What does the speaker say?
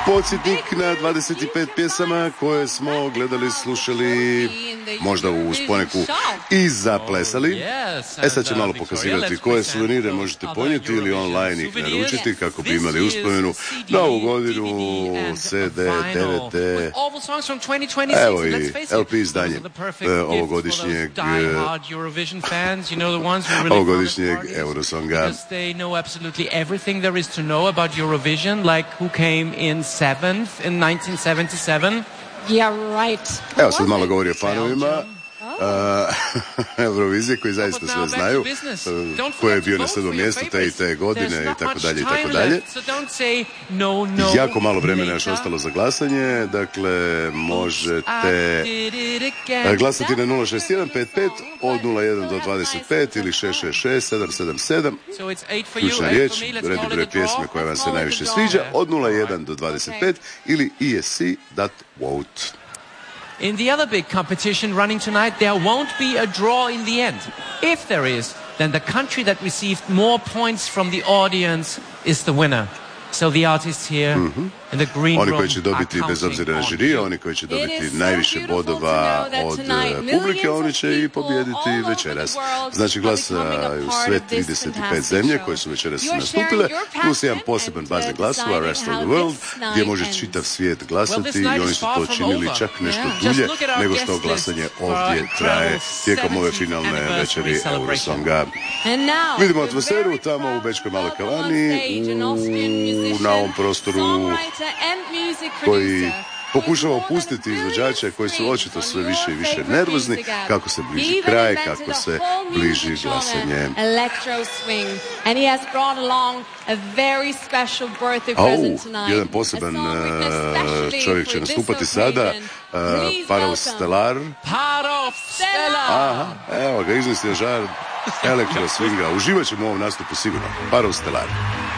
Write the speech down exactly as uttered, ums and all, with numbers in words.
podsjetnik na dvadeset pet pjesama koje smo gledali, slušali, možda uz poneku i zaplesali. E sad će malo pokazivati koje suvenire možete ponijeti ili online ih naručiti kako bi imali uspomenu na ovu godinu, C D, D V D, evo i L P izdanje ovogodišnjeg ovogodišnjeg Eurosonga. Yeah, right. Evo sad malo govori o fanovima uh, Eurovizije koji zaista sve znaju, uh, ko je bio na sedmom mjestu te i te godine i tako dalje i tako dalje. Jako malo vremena još ostalo za glasanje, dakle možete glasati na nula šest jedan pet pet od nula jedan do dvadeset pet ili šest šest šest sedam sedam sedam. Ključna riječ, redni broj pjesme koja vam se najviše sviđa od nula jedan do dvadeset pet ili e s c dot vote. In the other big competition running tonight, there won't be a draw in the end. If there is, then the country that received more points from the audience is the winner. So the artists here mm-hmm. in the green oni room koji će dobiti bez obzira na žirija, oni koji će dobiti najviše bodova od publike, oni će i pobijediti večeras. Znači glasaju sve trideset pet zemlje koje su večeras nastupile, plus jedan poseban bazen glasova, Rest of the World, gdje može čitav svijet glasati i oni su to činili čak nešto dulje nego što glasanje ovdje traje tijekom ove finalne večeri Eurosonga. Vidimo atmosferu tamo u Bečkoj Maloj Kavani, u, na ovom prostoru koji pokušava opustiti izvođače koji su očito sve više i više nervozni kako se bliži kraj, kako se bliži glasanje. Au, jedan poseban uh, čovjek će nastupati sada, uh, Parov Stelar. Aha, evo ga, izmislio žar elektro swinga. Uživat ćemo u ovom nastupu sigurno. Parov Stelar.